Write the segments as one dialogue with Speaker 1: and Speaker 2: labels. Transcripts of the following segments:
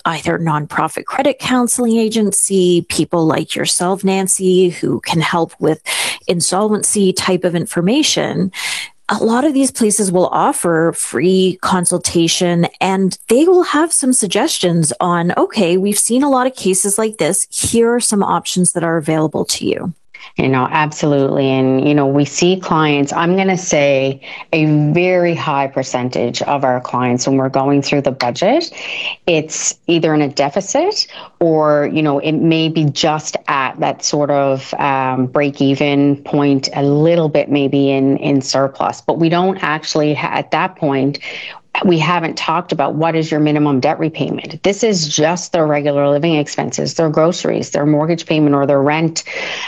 Speaker 1: either nonprofit credit counseling agency, people like yourself, Nancy, who can help with insolvency type of information. A lot of these places will offer free consultation, and they will have some suggestions on, okay, we've seen a lot of cases like this. Here are some options that are available to you.
Speaker 2: Absolutely. And, we see clients, I'm going to say a very high percentage of our clients, when we're going through the budget, it's either in a deficit or, it may be just at that sort of break even point, a little bit maybe in surplus. But we don't actually, at that point, we haven't talked about what is your minimum debt repayment. This is just their regular living expenses, their groceries, their mortgage payment or their rent,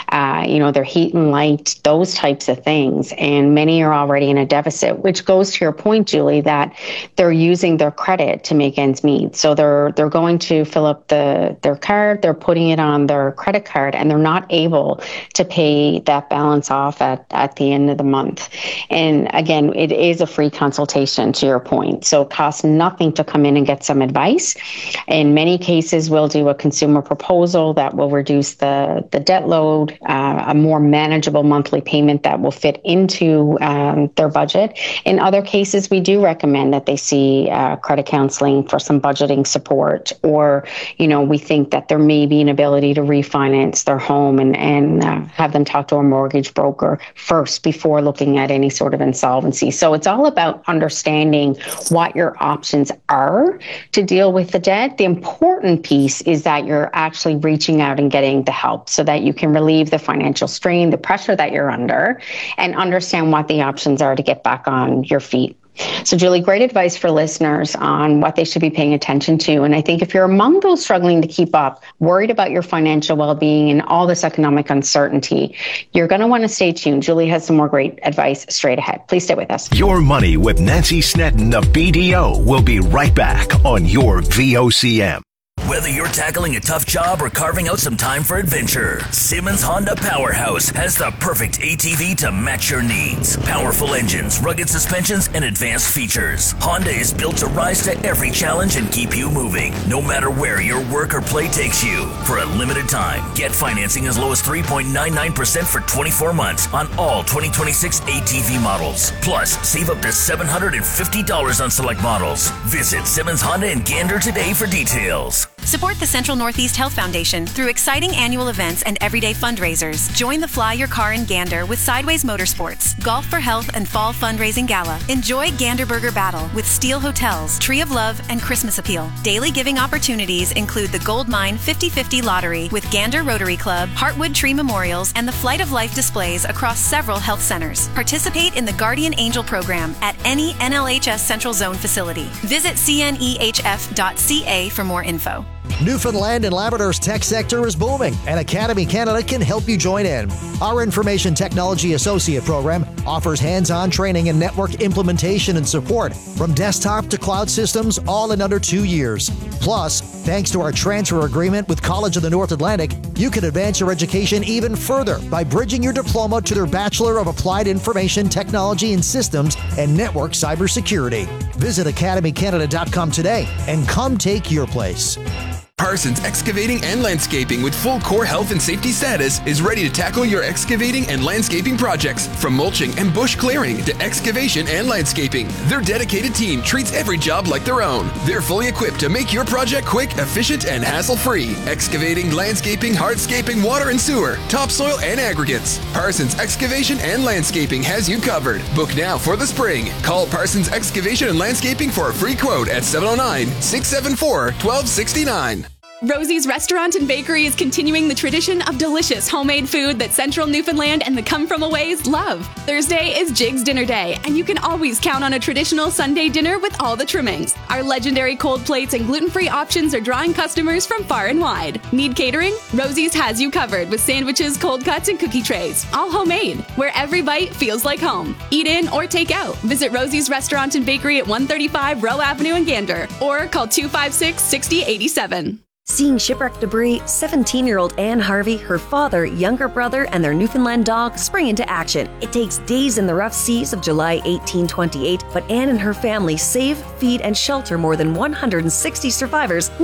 Speaker 2: their heat and light, those types of things. And many are already in a deficit, which goes to your point, Julie, that they're using their credit to make ends meet. So they're going to fill up their card, they're putting it on their credit card, and they're not able to pay that balance off at the end of the month. And again, it is a free consultation, to your point. So it costs nothing to come in and get some advice. In many cases, we'll do a consumer proposal that will reduce the debt load, a more manageable monthly payment that will fit into their budget. In other cases, we do recommend that they see credit counseling for some budgeting support, or, we think that there may be an ability to refinance their home and have them talk to a mortgage broker first before looking at any sort of insolvency. So it's all about understanding what your options are to deal with the debt. The important piece is that you're actually reaching out and getting the help so that you can relieve the financial strain, the pressure that you're under, and understand what the options are to get back on your feet. So, Julie, great advice for listeners on what they should be paying attention to. And I think if you're among those struggling to keep up, worried about your financial well-being and all this economic uncertainty, you're going to want to stay tuned. Julie has some more great advice straight ahead. Please stay with us.
Speaker 3: Your Money with Nancy Snedden of BDO will be right back on your VOCM.
Speaker 4: Whether you're tackling a tough job or carving out some time for adventure, Simmons Honda Powerhouse has the perfect ATV to match your needs. Powerful engines, rugged suspensions, and advanced features. Honda is built to rise to every challenge and keep you moving, no matter where your work or play takes you. For a limited time, get financing as low as 3.99% for 24 months on all 2026 ATV models. Plus, save up to $750 on select models. Visit Simmons Honda in Gander today for details.
Speaker 5: Support the Central Northeast Health Foundation through exciting annual events and everyday fundraisers. Join the Fly Your Car in Gander with Sideways Motorsports, Golf for Health and Fall Fundraising Gala. Enjoy Gander Burger Battle with Steel Hotels, Tree of Love, and Christmas Appeal. Daily giving opportunities include the Gold Mine 50/50 Lottery with Gander Rotary Club, Heartwood Tree Memorials, and the Flight of Life displays across several health centers. Participate in the Guardian Angel program at any NLHS Central Zone facility. Visit cnehf.ca for more info.
Speaker 6: Newfoundland and Labrador's tech sector is booming, and Academy Canada can help you join in. Our Information Technology Associate program offers hands-on training and network implementation and support from desktop to cloud systems, all in under 2 years. Plus, thanks to our transfer agreement with College of the North Atlantic, you can advance your education even further by bridging your diploma to their Bachelor of Applied Information Technology and Systems and Network Cybersecurity. Visit academycanada.com today and come take your place.
Speaker 7: Parsons Excavating and Landscaping with full core health and safety status is ready to tackle your excavating and landscaping projects. From mulching and bush clearing to excavation and landscaping, their dedicated team treats every job like their own. They're fully equipped to make your project quick, efficient, and hassle-free. Excavating, landscaping, hardscaping, water and sewer, topsoil, and aggregates. Parsons Excavation and Landscaping has you covered. Book now for the spring. Call Parsons Excavation and Landscaping for a free quote at 709-674-1269.
Speaker 8: Rosie's Restaurant and Bakery is continuing the tradition of delicious homemade food that Central Newfoundland and the come-from-aways love. Thursday is Jig's Dinner Day, and you can always count on a traditional Sunday dinner with all the trimmings. Our legendary cold plates and gluten-free options are drawing customers from far and wide. Need catering? Rosie's has you covered with sandwiches, cold cuts, and cookie trays, all homemade, where every bite feels like home. Eat in or take out. Visit Rosie's Restaurant and Bakery at 135 Rowe Avenue in Gander, or call 256-6087.
Speaker 9: Seeing shipwreck debris, 17-year-old Anne Harvey, her father, younger brother, and their Newfoundland dog spring into action. It takes days in the rough seas of July 1828, but Anne and her family save, feed, and shelter more than 160 survivors